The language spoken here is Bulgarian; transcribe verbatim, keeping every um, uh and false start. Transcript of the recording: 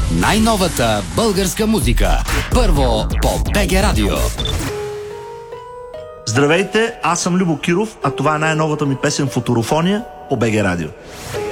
Най-новата българска музика. Първо по БГ Радио. Здравейте, аз съм Любо Киров, а това е най-новата ми песен "Футурофония" по БГ Радио.